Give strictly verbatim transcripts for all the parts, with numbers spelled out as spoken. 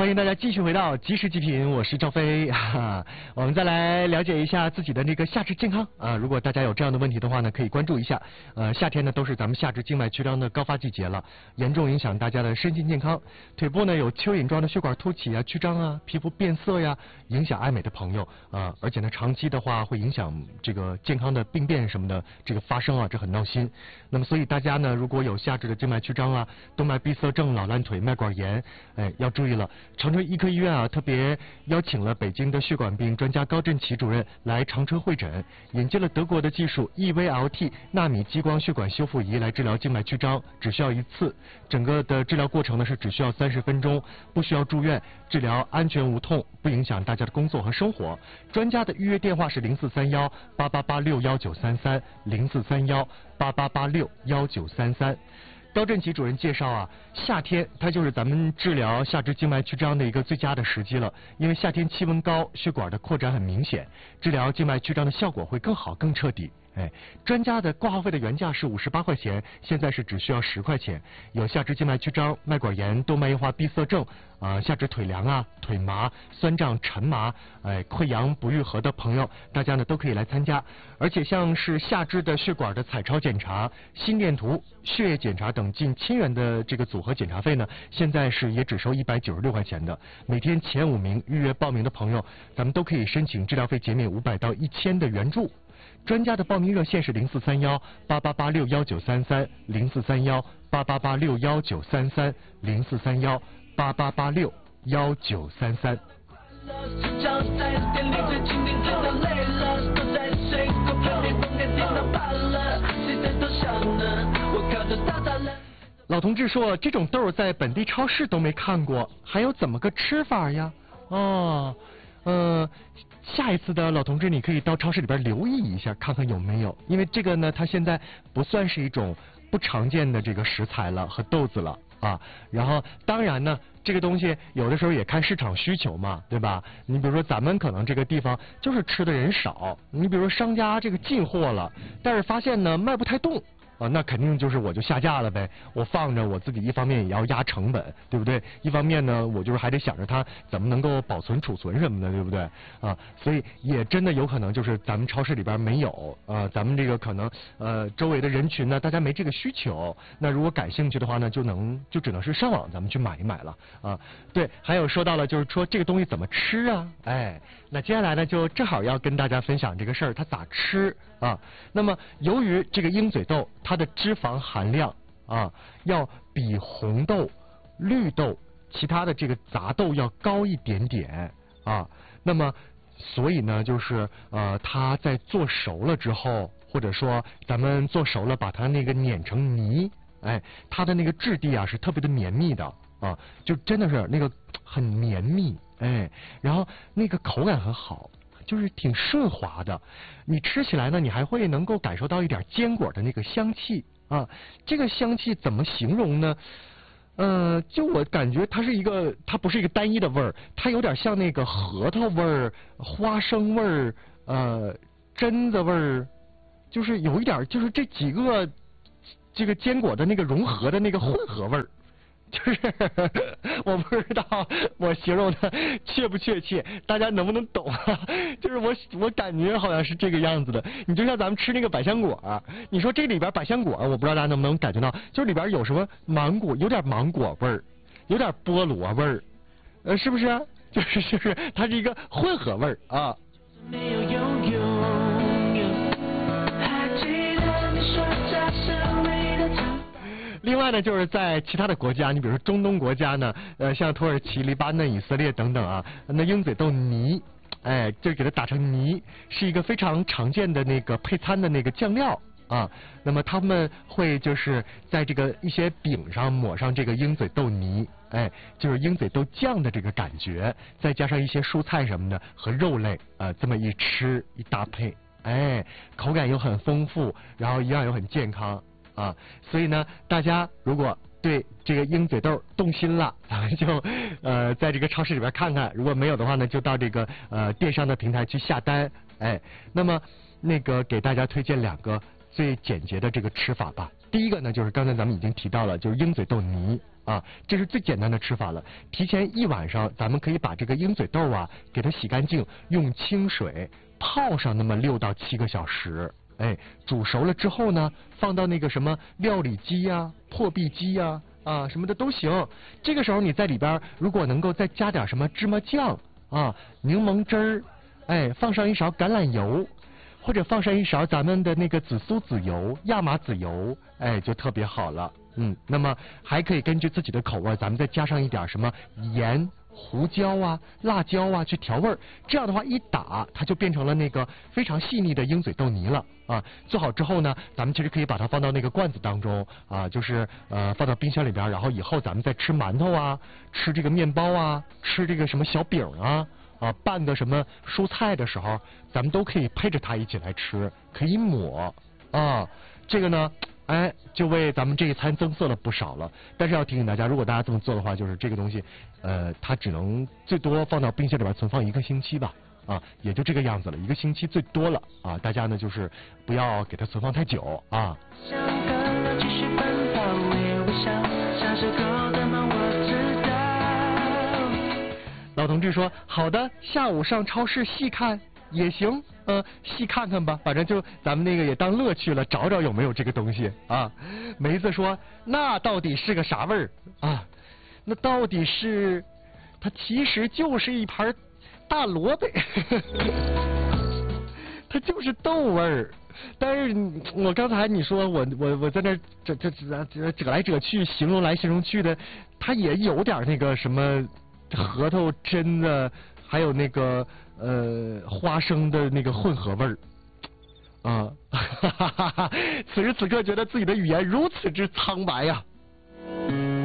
欢迎大家继续回到即时极品，我是赵飞。哈，我们再来了解一下自己的那个下肢健康啊。如果大家有这样的问题的话呢，可以关注一下。呃，夏天呢都是咱们下肢静脉曲张的高发季节了，严重影响大家的身心健康。腿部呢有蚯蚓状的血管凸起啊、曲张啊、皮肤变色呀，影响爱美的朋友啊。而且呢，长期的话会影响这个健康的病变什么的这个发生啊，这很闹心。那么所以大家呢，如果有下肢的静脉曲张啊、动脉闭塞症、老烂腿、脉管炎，哎，要注意了。长春医科医院啊，特别邀请了北京的血管病专家高振奇主任来长春会诊，引进了德国的技术 E V L T 纳米激光血管修复仪来治疗静脉曲张，只需要一次。整个的治疗过程呢是只需要三十分钟，不需要住院，治疗安全无痛，不影响大家的工作和生活。专家的预约电话是零四三幺八八八六幺九三三零四三幺八八八六幺九三三。高振奇主任介绍啊，夏天它就是咱们治疗下肢静脉曲张的一个最佳的时机了，因为夏天气温高，血管的扩展很明显，治疗静脉曲张的效果会更好、更彻底。哎，专家的挂号费的原价是五十八块钱，现在是只需要十块钱。有下肢静脉曲张、脉管炎、动脉硬化闭塞症啊、呃，下肢腿凉啊、腿麻、酸胀、沉麻，哎，溃疡不愈合的朋友，大家呢都可以来参加。而且像是下肢的血管的彩超检查、心电图、血液检查等近千元的这个组合检查费呢，现在是也只收一百九十六块钱的。每天前五名预约报名的朋友，咱们都可以申请治疗费减免五百到一千的援助。专家的报名热线是零四三幺八八八六幺九三三零四三幺八八八六幺九三三零四三幺八八八六幺九三三。老同志说，这种豆在本地超市都没看过，还有怎么个吃法呀？哦。呃，下一次的老同志，你可以到超市里边留意一下，看看有没有，因为这个呢，它现在不算是一种不常见的这个食材了和豆子了啊。然后，当然呢，这个东西有的时候也看市场需求嘛，对吧？你比如说咱们可能这个地方就是吃的人少，你比如说商家这个进货了，但是发现呢卖不太动。啊，那肯定就是我就下架了呗，我放着我自己一方面也要压成本，对不对？一方面呢，我就是还得想着它怎么能够保存储存什么的，对不对？啊，所以也真的有可能就是咱们超市里边没有，啊，咱们这个可能呃周围的人群呢，大家没这个需求，那如果感兴趣的话呢，就能就只能是上网咱们去买一买了啊。对，还有说到了就是说这个东西怎么吃啊？哎，那接下来呢就正好要跟大家分享这个事儿，它咋吃啊？那么由于这个鹰嘴豆它的脂肪含量啊，要比红豆、绿豆、其他的这个杂豆要高一点点啊。那么，所以呢，就是呃，它在做熟了之后，或者说咱们做熟了，把它那个碾成泥，哎，它的那个质地啊是特别的绵密的啊，就真的是那个很绵密，哎，然后那个口感很好。就是挺顺滑的，你吃起来呢，你还会能够感受到一点坚果的那个香气啊。这个香气怎么形容呢？呃，就我感觉它是一个，它不是一个单一的味儿，它有点像那个核桃味儿、花生味儿、呃榛子味儿，就是有一点，就是这几个这个坚果的那个融合的那个混合味儿。就是我不知道我形容的确不确切，大家能不能懂啊？就是我我感觉好像是这个样子的。你就像咱们吃那个百香果，你说这里边百香果，我不知道大家能不能感觉到，就是里边有什么芒果，有点芒果味儿，有点菠萝味儿，呃，是不是？就是就是它是一个混合味儿啊。没有拥有另外呢，就是在其他的国家，你比如说中东国家呢，呃，像土耳其、黎巴嫩、以色列等等啊，那鹰嘴豆泥，哎，就给它打成泥，是一个非常常见的那个配餐的那个酱料啊。那么他们会就是在这个一些饼上抹上这个鹰嘴豆泥，哎，就是鹰嘴豆酱的这个感觉，再加上一些蔬菜什么的和肉类啊、呃，这么一吃一搭配，哎，口感又很丰富，然后营养又很健康。啊，所以呢，大家如果对这个鹰嘴豆动心了，咱们就呃在这个超市里边看看，如果没有的话呢，就到这个呃电商的平台去下单。哎，那么那个给大家推荐两个最简洁的这个吃法吧。第一个呢，就是刚才咱们已经提到了，就是鹰嘴豆泥啊，这是最简单的吃法了。提前一晚上，咱们可以把这个鹰嘴豆啊给它洗干净，用清水泡上那么六到七个小时。哎，煮熟了之后呢，放到那个什么料理机呀、破壁机呀啊什么的都行。这个时候你在里边如果能够再加点什么芝麻酱啊、柠檬汁儿，哎，放上一勺橄榄油，或者放上一勺咱们的那个紫苏籽油、亚麻籽油，哎，就特别好了。嗯，那么还可以根据自己的口味，咱们再加上一点什么盐、胡椒啊、辣椒啊去调味儿。这样的话一打，它就变成了那个非常细腻的鹰嘴豆泥了啊。做好之后呢，咱们其实可以把它放到那个罐子当中啊，就是呃放到冰箱里边，然后以后咱们再吃馒头啊、吃这个面包啊、吃这个什么小饼啊。啊，拌个什么蔬菜的时候，咱们都可以配着它一起来吃，可以抹啊。这个呢，哎，就为咱们这一餐增色了不少了。但是要提醒大家，如果大家这么做的话，就是这个东西，呃，它只能最多放到冰箱里边存放一个星期吧，啊，也就这个样子了，一个星期最多了啊。大家呢就是不要给它存放太久啊。老同志说好的，下午上超市细看也行，呃，细看看吧，反正就咱们那个也当乐趣了，找找有没有这个东西啊。梅子说那到底是个啥味儿啊？那到底是它其实就是一盘大萝卜，它就是豆味儿。但是我刚才你说我我我在那这这这折来折去，形容来形容去的，它也有点那个什么。核桃、榛子，还有那个呃花生的那个混合味儿啊，哈哈哈哈！此时此刻觉得自己的语言如此之苍白呀、啊。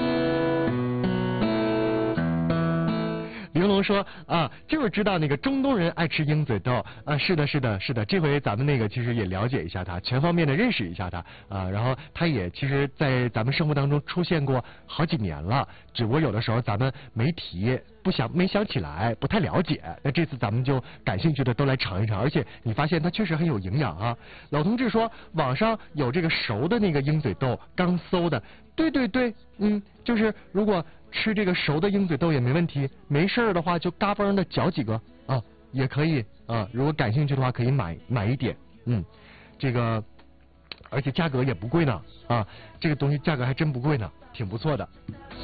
玲珑说啊，就是知道那个中东人爱吃鹰嘴豆啊，是的，是的，是的。这回咱们那个其实也了解一下他，全方面的认识一下他啊。然后他也其实，在咱们生活当中出现过好几年了，只不过有的时候咱们没提，不想没想起来，不太了解。那这次咱们就感兴趣的都来尝一尝，而且你发现它确实很有营养啊。老同志说网上有这个熟的那个鹰嘴豆，刚搜的，对对对，嗯，就是如果。吃这个熟的鹰嘴豆也没问题，没事儿的话就嘎嘣的嚼几个啊，也可以啊。如果感兴趣的话，可以买买一点，嗯，这个而且价格也不贵呢啊，这个东西价格还真不贵呢，挺不错的。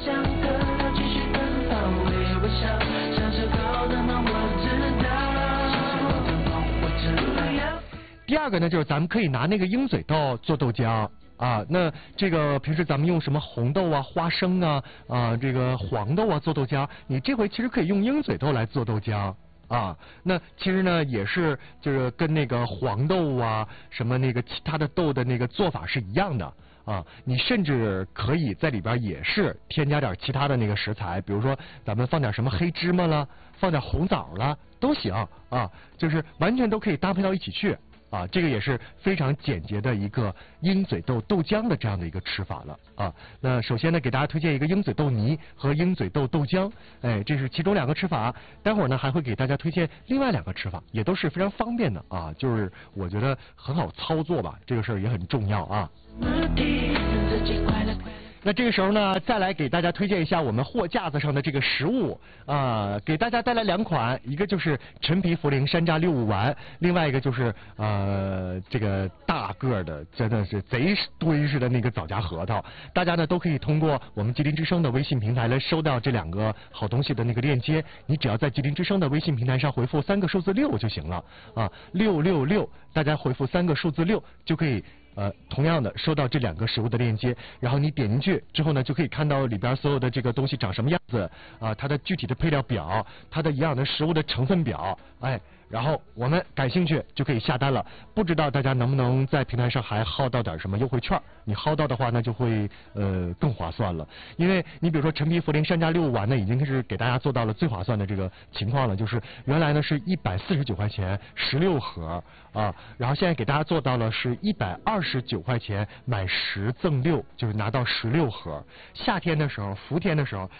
第二个呢，就是咱们可以拿那个鹰嘴豆做豆浆。啊，那这个平时咱们用什么红豆啊、花生啊、啊这个黄豆啊做豆浆，你这回其实可以用鹰嘴豆来做豆浆啊。那其实呢也是就是跟那个黄豆啊、什么那个其他的豆的那个做法是一样的啊。你甚至可以在里边也是添加点其他的那个食材，比如说咱们放点什么黑芝麻了，放点红枣了都行啊，就是完全都可以搭配到一起去。啊，这个也是非常简洁的一个鹰嘴豆豆浆的这样的一个吃法了啊。那首先呢，给大家推荐一个鹰嘴豆泥和鹰嘴豆豆浆，哎，这是其中两个吃法。待会儿呢还会给大家推荐另外两个吃法，也都是非常方便的啊，就是我觉得很好操作吧，这个事儿也很重要啊。那这个时候呢，再来给大家推荐一下我们货架子上的这个食物啊、呃，给大家带来两款，一个就是陈皮茯苓山楂六物丸，另外一个就是呃这个大个的，真的是贼堆似的那个枣夹核桃。大家呢都可以通过我们吉林之声的微信平台来收到这两个好东西的那个链接，你只要在吉林之声的微信平台上回复三个数字六就行了啊，六六六，大家回复三个数字六就可以。呃，同样的收到这两个食物的链接，然后你点进去之后呢，就可以看到里边所有的这个东西长什么样子啊，它的具体的配料表，它的营养的食物的成分表，哎，然后我们感兴趣就可以下单了。不知道大家能不能在平台上还薅到点什么优惠券？你薅到的话，那就会呃更划算了。因为你比如说陈皮茯苓山楂六物丸呢，已经是给大家做到了最划算的这个情况了，就是原来呢是一百四十九块钱十六盒啊，然后现在给大家做到了是一百二十九块钱买十赠六，就是拿到十六盒。夏天的时候，伏天的时候，咱们可以。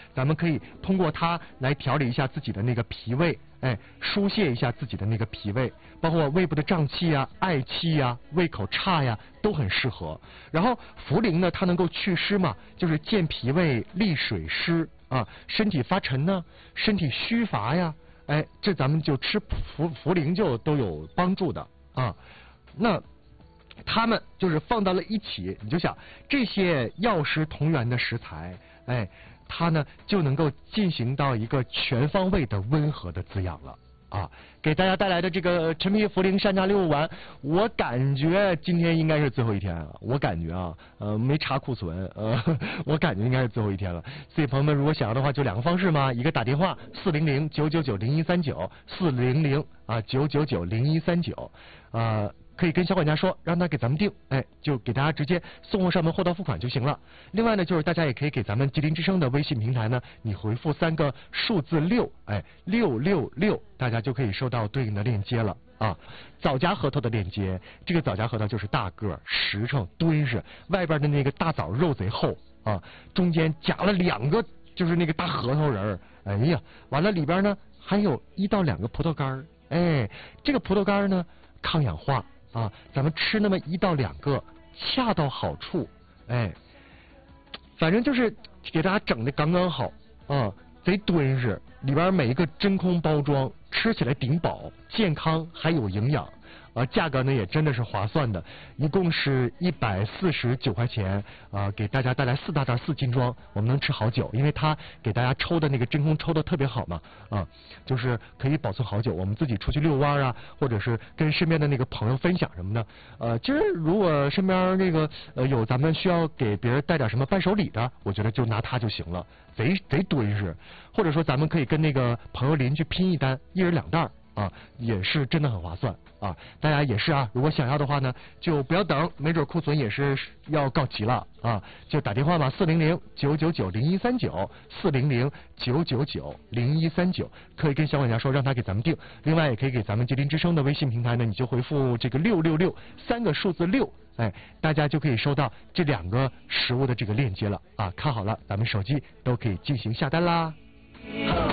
可以通过它来调理一下自己的那个脾胃，哎，疏泄一下自己的那个脾胃，包括胃部的胀气呀、嗳气呀、胃口差呀，都很适合。然后茯苓呢，它能够祛湿嘛，就是健脾胃、利水湿啊，身体发沉呢，身体虚乏呀，哎，这咱们就吃茯茯苓就都有帮助的啊。那他们就是放到了一起，你就想这些药食同源的食材，哎，它呢就能够进行到一个全方位的温和的滋养了啊！给大家带来的这个陈皮茯苓山楂六丸，我感觉今天应该是最后一天了，我感觉啊，呃，没查库存，呃，我感觉应该是最后一天了。所以朋友们如果想要的话，就两个方式嘛，一个打电话四零零九九九零一三九，四零零啊九九九零一三九啊。可以跟小管家说，让他给咱们订，哎，就给大家直接送货上门，货到付款就行了。另外呢，就是大家也可以给咱们吉林之声的微信平台呢，你回复三个数字六，哎，六六六，大家就可以收到对应的链接了啊。枣夹核桃的链接，这个枣夹核桃就是大个、实诚、敦实，外边的那个大枣肉贼厚啊，中间夹了两个就是那个大核桃仁儿，哎呀，完了里边呢还有一到两个葡萄干儿，哎，这个葡萄干儿呢抗氧化。啊，咱们吃那么一到两个，恰到好处，哎，反正就是给大家整的刚刚好啊，贼敦实，里边每一个真空包装，吃起来顶饱，健康还有营养，啊，价格呢也真的是划算的，一共是一百四十九块钱啊，给大家带来四大袋四斤装，我们能吃好久，因为它给大家抽的那个真空抽的特别好嘛，啊，就是可以保存好久，我们自己出去遛弯啊，或者是跟身边的那个朋友分享什么的，呃，其实如果身边那个呃有咱们需要给别人带点什么伴手礼的，我觉得就拿它就行了，贼贼敦实，或者说咱们可以跟那个朋友邻居拼一单，一人两袋啊，也是真的很划算啊！大家也是啊，如果想要的话呢，就不要等，没准库存也是要告急了啊！就打电话吧，四零零九九九零一三九，四零零九九九零一三九，可以跟小管家说，让他给咱们订。另外，也可以给咱们吉林之声的微信平台呢，你就回复这个六六六三个数字六，哎，大家就可以收到这两个食物的这个链接了啊！看好了，咱们手机都可以进行下单啦。